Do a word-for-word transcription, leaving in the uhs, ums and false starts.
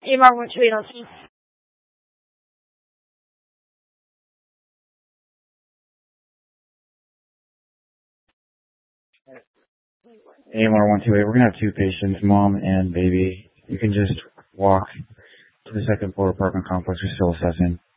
AMR one two eight on scene. A M R one two eight, we're going to have two patients, mom and baby. You can just walk to the second floor apartment complex. We're still assessing.